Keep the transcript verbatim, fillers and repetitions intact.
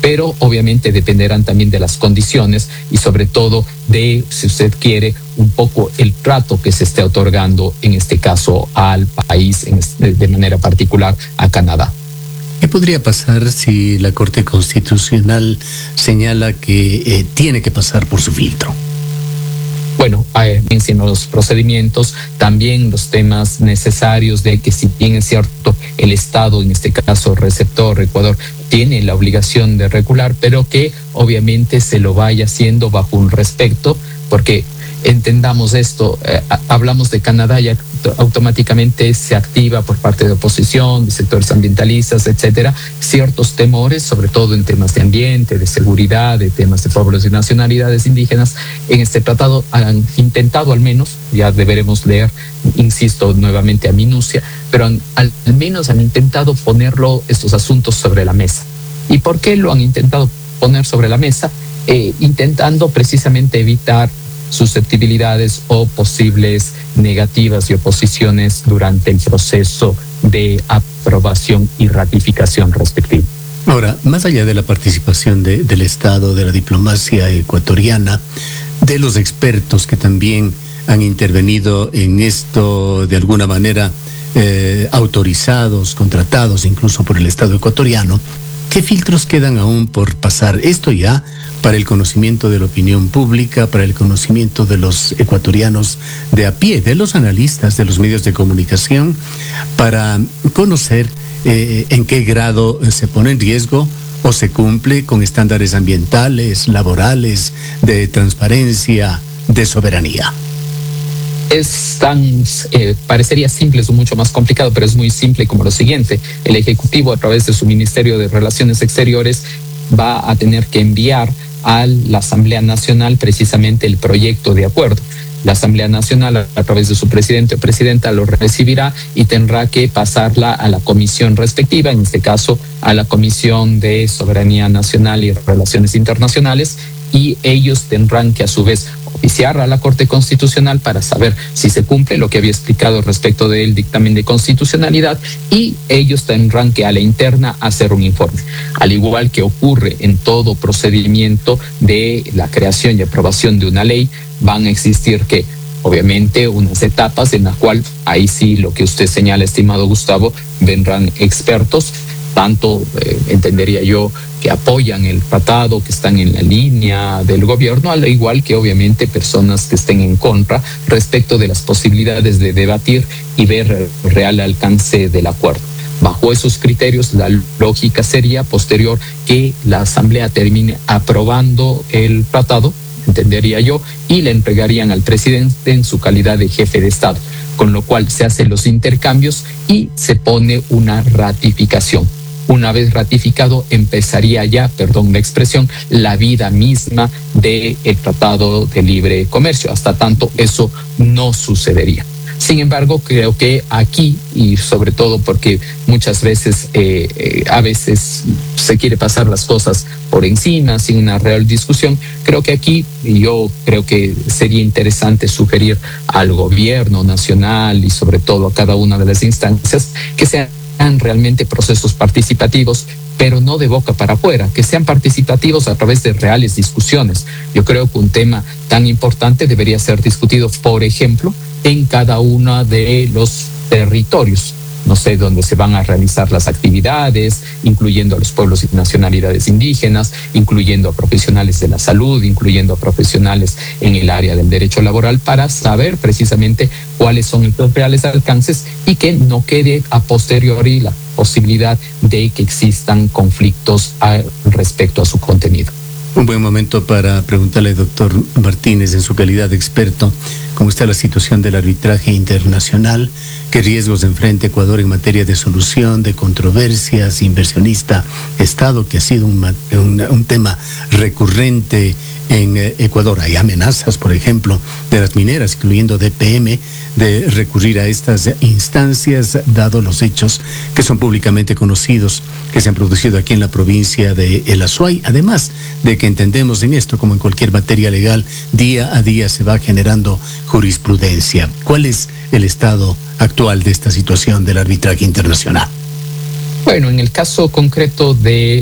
pero obviamente dependerán también de las condiciones y sobre todo de, si usted quiere, un poco el trato que se esté otorgando en este caso al país, en este, de manera particular a Canadá. ¿Qué podría pasar si la Corte Constitucional señala que eh, tiene que pasar por su filtro? Bueno, eh, menciono los procedimientos, también los temas necesarios de que si bien es cierto el Estado, en este caso receptor, Ecuador, tiene la obligación de regular, pero que obviamente se lo vaya haciendo bajo un respeto, porque entendamos esto, eh, hablamos de Canadá y automáticamente se activa por parte de oposición, de sectores ambientalistas, etcétera, ciertos temores, sobre todo en temas de ambiente, de seguridad, de temas de pueblos y nacionalidades indígenas. En este tratado han intentado al menos, ya deberemos leer, insisto nuevamente a minucia, pero han, al menos han intentado ponerlo, estos asuntos sobre la mesa. ¿Y por qué lo han intentado poner sobre la mesa? Eh, intentando precisamente evitar susceptibilidades o posibles negativas y oposiciones durante el proceso de aprobación y ratificación respectiva. Ahora, más allá de la participación de, del Estado, de la diplomacia ecuatoriana, de los expertos que también han intervenido en esto de alguna manera, eh, autorizados, contratados incluso por el Estado ecuatoriano, ¿qué filtros quedan aún por pasar? Esto ya para el conocimiento de la opinión pública, para el conocimiento de los ecuatorianos de a pie, de los analistas, de los medios de comunicación, para conocer eh, en qué grado se pone en riesgo o se cumple con estándares ambientales, laborales, de transparencia, de soberanía. Es tan, eh, parecería simple, es mucho más complicado, pero es muy simple como lo siguiente. El Ejecutivo, a través de su Ministerio de Relaciones Exteriores, va a tener que enviar a la Asamblea Nacional precisamente el proyecto de acuerdo. La Asamblea Nacional, a través de su presidente o presidenta, lo recibirá y tendrá que pasarla a la comisión respectiva, en este caso a la Comisión de Soberanía Nacional y Relaciones Internacionales, y ellos tendrán que a su vez oficiar a la Corte Constitucional para saber si se cumple lo que había explicado respecto del dictamen de constitucionalidad, y ellos tendrán que a la interna hacer un informe. Al igual que ocurre en todo procedimiento de la creación y aprobación de una ley, van a existir que obviamente unas etapas en las cuales ahí sí lo que usted señala, estimado Gustavo, vendrán expertos, tanto eh, entendería yo que apoyan el tratado, que están en la línea del gobierno, al igual que obviamente personas que estén en contra respecto de las posibilidades de debatir y ver el real alcance del acuerdo. Bajo esos criterios, la lógica sería posterior que la Asamblea termine aprobando el tratado, entendería yo, y le entregarían al presidente en su calidad de jefe de Estado, con lo cual se hacen los intercambios y se pone una ratificación. Una vez ratificado, empezaría ya, perdón la expresión, la vida misma del Tratado de Libre Comercio. Hasta tanto, eso no sucedería. Sin embargo, creo que aquí, y sobre todo porque muchas veces, eh, eh, a veces se quiere pasar las cosas por encima, sin una real discusión, creo que aquí yo creo que sería interesante sugerir al gobierno nacional y sobre todo a cada una de las instancias que sean realmente procesos participativos, pero no de boca para afuera, que sean participativos a través de reales discusiones. Yo creo que un tema tan importante debería ser discutido, por ejemplo, en cada uno de los territorios, no sé, donde se van a realizar las actividades, incluyendo a los pueblos y nacionalidades indígenas, incluyendo a profesionales de la salud, incluyendo a profesionales en el área del derecho laboral, para saber precisamente cuáles son los reales alcances y que no quede a posteriori la posibilidad de que existan conflictos a, respecto a su contenido. Un buen momento para preguntarle, doctor Martínez, en su calidad de experto, ¿cómo está la situación del arbitraje internacional? ¿Qué riesgos enfrenta Ecuador en materia de solución, de controversias, inversionista, Estado, que ha sido un, un, un tema recurrente en eh, Ecuador? Hay amenazas, por ejemplo, de las mineras, incluyendo D P M, de recurrir a estas instancias, dado los hechos que son públicamente conocidos, que se han producido aquí en la provincia de El Azuay, además de que entendemos en esto, como en cualquier materia legal, día a día se va generando jurisprudencia. ¿Cuál es el estado actual de esta situación del arbitraje internacional? Bueno, en el caso concreto de